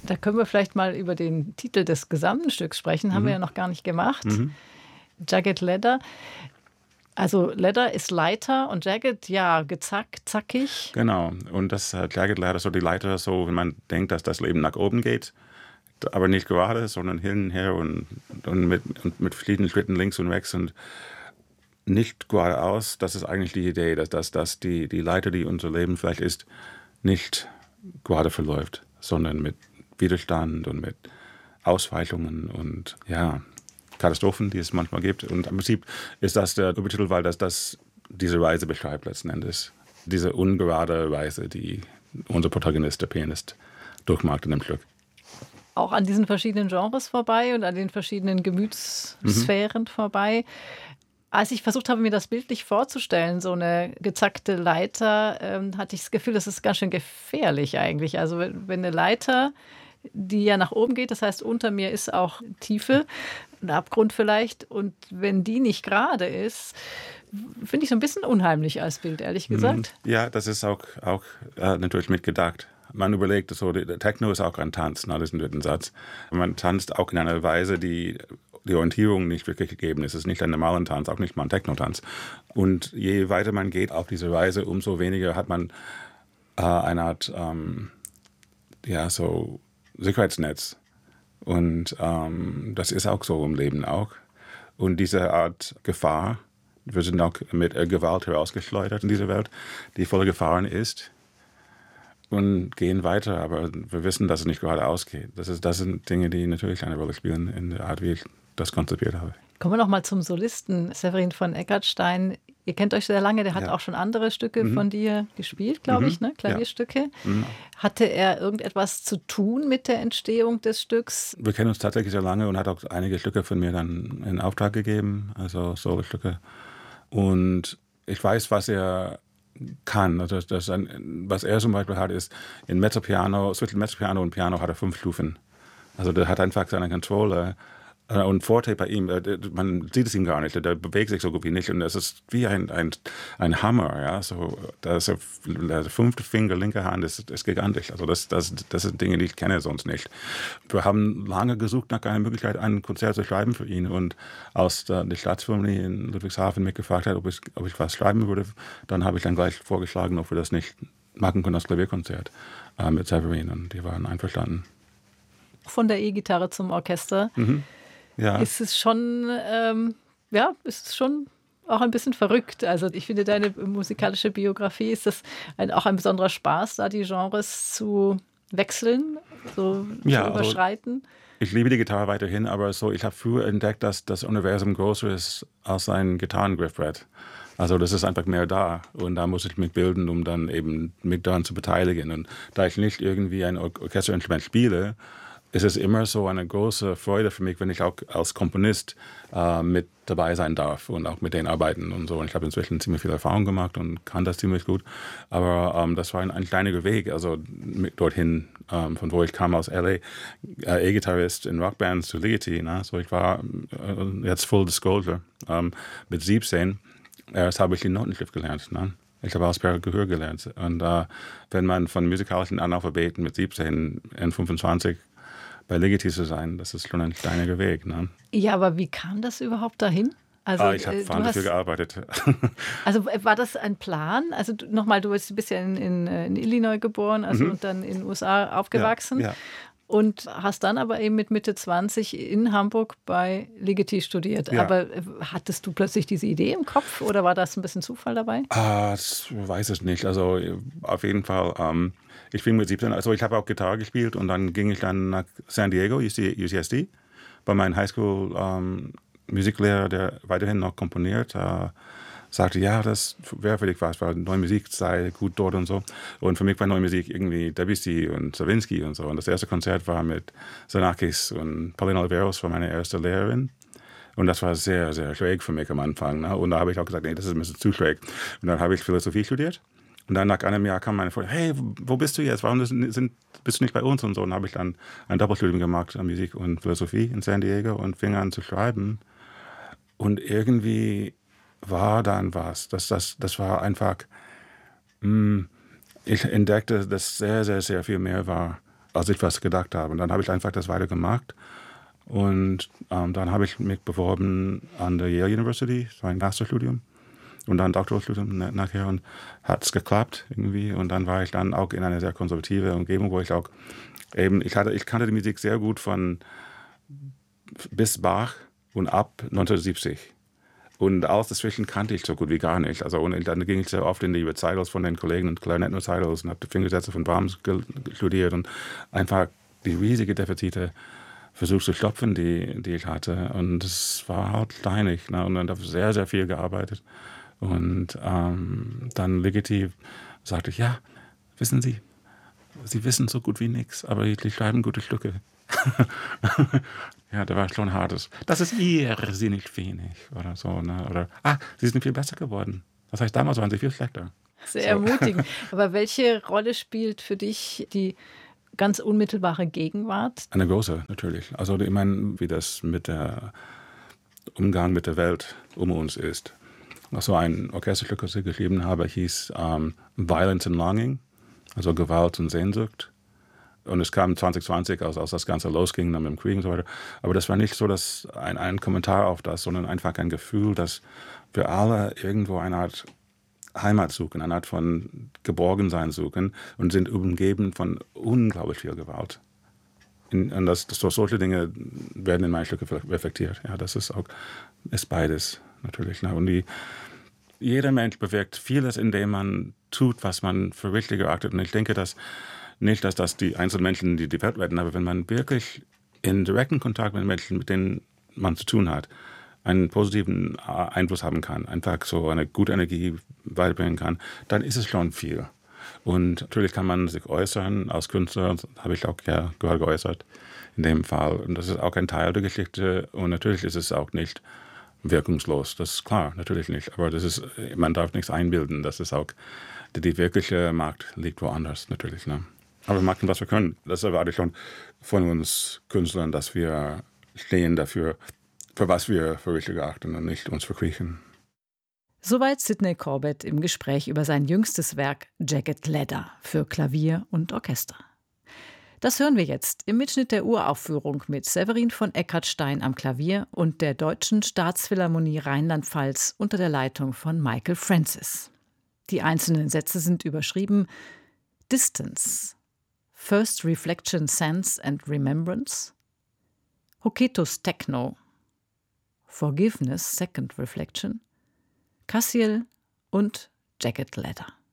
Da können wir vielleicht mal über den Titel des gesamten Stücks sprechen. Haben wir ja noch gar nicht gemacht. Jagged Leather. Also Leather ist Leiter und Jagged, ja, zackig. Genau. Und das Jagged Leather, so die Leiter, so wenn man denkt, dass das Leben nach oben geht, aber nicht gerade, sondern hin und her und mit verschiedenen Schritten links und rechts und nicht geradeaus. Das ist eigentlich die Idee, dass die Leiter, die unser Leben vielleicht ist, nicht gerade verläuft, sondern mit Widerstand und mit Ausweichungen und ja, Katastrophen, die es manchmal gibt. Und im Prinzip ist das der Übertitel, weil das diese Reise beschreibt letzten Endes. Diese ungerade Reise, die unser Protagonist, der Pianist, durchmacht in dem Stück. Auch an diesen verschiedenen Genres vorbei und an den verschiedenen Gemütssphären vorbei. Als ich versucht habe, mir das bildlich vorzustellen, so eine gezackte Leiter, hatte ich das Gefühl, das ist ganz schön gefährlich eigentlich. Also wenn eine Leiter, die ja nach oben geht, das heißt, unter mir ist auch Tiefe, ein Abgrund vielleicht. Und wenn die nicht gerade ist, finde ich so ein bisschen unheimlich als Bild, ehrlich gesagt. Ja, das ist auch natürlich mitgedacht. Man überlegt, so, der Techno ist auch ein Tanz, nach diesem dritten Satz. Man tanzt auch in einer Weise, die Orientierung nicht wirklich gegeben ist. Es ist nicht ein normaler Tanz, auch nicht mal ein Techno-Tanz. Und je weiter man geht auf diese Reise, umso weniger hat man eine Art so Sicherheitsnetz. Und das ist auch so im Leben auch. Und diese Art Gefahr, wir sind auch mit Gewalt herausgeschleudert in dieser Welt, die voller Gefahren ist. Und gehen weiter, aber wir wissen, dass es nicht geradeaus geht. Das sind Dinge, die natürlich eine Rolle spielen in der Art, wie ich das konzipiert habe. Kommen wir noch mal zum Solisten Severin von Eckartstein. Ihr kennt euch sehr lange, der hat auch schon andere Stücke von dir gespielt, glaube ich, ne? Klavierstücke. Ja. Hatte er irgendetwas zu tun mit der Entstehung des Stücks? Wir kennen uns tatsächlich sehr lange und hat auch einige Stücke von mir dann in Auftrag gegeben, also Solostücke. Und ich weiß, was er kann. Also was er zum Beispiel hat, ist in Mezzopiano, zwischen Mezzopiano und Piano hat er 5 Stufen. Also der hat einfach seinen Controller und Forte bei ihm, man sieht es ihm gar nicht, der bewegt sich so gut wie nicht und es ist wie ein Hammer, ja, so, der 5. Finger, linke Hand ist gigantisch, also das sind Dinge, die ich kenne sonst nicht. Wir haben lange gesucht nach einer Möglichkeit, ein Konzert zu schreiben für ihn und als die Staatsphilharmonie in Ludwigshafen mich gefragt hat, ob ich was schreiben würde, dann habe ich dann gleich vorgeschlagen, ob wir das nicht machen können, das Klavierkonzert mit Severin und die waren einverstanden. Von der E-Gitarre zum Orchester. Ja. Ist es schon, auch ein bisschen verrückt. Also ich finde, deine musikalische Biografie, ist das auch ein besonderer Spaß, da die Genres zu wechseln, so zu überschreiten? Also ich liebe die Gitarre weiterhin, aber ich habe früher entdeckt, dass das Universum größer ist als ein Gitarrengriffbrett. Also das ist einfach mehr da und da muss ich mich bilden, um dann eben mich daran zu beteiligen. Und da ich nicht irgendwie ein Orchesterinstrument spiele, ist es immer so eine große Freude für mich, wenn ich auch als Komponist mit dabei sein darf und auch mit denen arbeiten und so. Und ich habe inzwischen ziemlich viel Erfahrung gemacht und kann das ziemlich gut. Aber das war ein kleiner Weg, also dorthin, von wo ich kam aus L.A., E-Gitarrist in Rockbands zu Ligeti. Ne? So ich war jetzt Full Disclosure mit 17. Erst habe ich die Notenschrift gelernt. Ne? Ich habe aus Gehör gelernt. Und wenn man von musikalischen Analphabeten mit 17 in 25 bei Ligeti zu sein, das ist schon ein steiniger Weg. Ne? Ja, aber wie kam das überhaupt dahin? Also, ich habe vor allem dafür gearbeitet. Also war das ein Plan? Also nochmal, du bist ja in Illinois geboren und dann in den USA aufgewachsen. Ja. Und hast dann aber eben mit Mitte 20 in Hamburg bei Ligeti studiert. Ja. Aber hattest du plötzlich diese Idee im Kopf oder war das ein bisschen Zufall dabei? Das weiß ich nicht. Also auf jeden Fall, ich fing mit 17, also ich habe auch Gitarre gespielt und dann ging ich dann nach San Diego, UCSD, bei meinem Highschool-Musiklehrer, der weiterhin noch komponiert, sagte, ja, das wäre für dich was, weil neue Musik sei gut dort und so. Und für mich war neue Musik irgendwie Debussy und Stravinsky und so. Und das erste Konzert war mit Xenakis und Paulina Oliveros, war meine erste Lehrerin. Und das war sehr, sehr schräg für mich am Anfang. Ne? Und da habe ich auch gesagt, nee, das ist ein bisschen zu schräg. Und dann habe ich Philosophie studiert. Und dann nach einem Jahr kam meine Freundin, hey, wo bist du jetzt? Warum bist du nicht bei uns? Und so. Und dann habe ich dann ein Doppelstudium gemacht an Musik und Philosophie in San Diego und fing an zu schreiben. Und irgendwie war dann was. Das war einfach, ich entdeckte, dass sehr, sehr, sehr viel mehr war als ich was gedacht habe. Und dann habe ich einfach das weiter gemacht. Und dann habe ich mich beworben an der Yale University, so ein Masterstudium. Und dann Doktorstudium nachher und hat es geklappt irgendwie. Und dann war ich dann auch in einer sehr konservativen Umgebung, wo ich auch eben, ich kannte die Musik sehr gut von bis Bach und ab 1970. Und alles dazwischen kannte ich so gut wie gar nicht. Also und dann ging ich sehr oft in die Recitals von den Kollegen und Klarinetten-Recitals und habe die Fingersätze von Brahms studiert und einfach die riesige Defizite versucht zu stopfen, die ich hatte. Und es war halt kleinig. Ne? Und dann habe ich sehr, sehr viel gearbeitet. Und dann legitim sagte ich, ja, wissen Sie, Sie wissen so gut wie nichts, aber Sie schreiben gute Stücke. Ja, da war schon hartes. Das ist irrsinnig wenig oder so. Ne? Oder, Sie sind viel besser geworden. Das heißt, damals waren Sie viel schlechter. Sehr ermutigend. Aber welche Rolle spielt für dich die ganz unmittelbare Gegenwart? Eine große, natürlich. Also ich meine, wie das mit der Umgang mit der Welt um uns ist. So ein Orchesterstück, das ich geschrieben habe, hieß Violence and Longing, also Gewalt und Sehnsucht. Und es kam 2020, als das Ganze losging, dann mit dem Krieg und so weiter. Aber das war nicht so, dass ein Kommentar auf das, sondern einfach ein Gefühl, dass wir alle irgendwo eine Art Heimat suchen, eine Art von Geborgensein suchen und sind umgeben von unglaublich viel Gewalt. Und solche Dinge werden in meinen Stücken reflektiert. Ja, das ist beides natürlich. Ne? Und jeder Mensch bewirkt vieles, indem man tut, was man für richtig erachtet. Und ich denke, dass das die einzelnen Menschen, die Welt retten, aber wenn man wirklich in direkten Kontakt mit Menschen, mit denen man zu tun hat, einen positiven Einfluss haben kann, einfach so eine gute Energie weiterbringen kann, dann ist es schon viel. Und natürlich kann man sich äußern als Künstler, habe ich auch ja gerade geäußert in dem Fall. Und das ist auch ein Teil der Geschichte. Und natürlich ist es auch nicht wirkungslos. Das ist klar, natürlich nicht. Aber man darf nichts einbilden. Das ist auch, die wirkliche Macht liegt woanders natürlich. Ne? Aber wir machen, was wir können. Das erwarte ich schon von uns Künstlern, dass wir stehen dafür, für was wir für richtig achten und nicht uns verkriechen. Soweit Sidney Corbett im Gespräch über sein jüngstes Werk Jagged Ladder für Klavier und Orchester. Das hören wir jetzt im Mitschnitt der Uraufführung mit Severin von Eckartstein am Klavier und der Deutschen Staatsphilharmonie Rheinland-Pfalz unter der Leitung von Michael Francis. Die einzelnen Sätze sind überschrieben: Distance, First Reflection, Sense and Remembrance, Hoketus Techno, Forgiveness, Second Reflection, Cassiel und Jagged Ladder.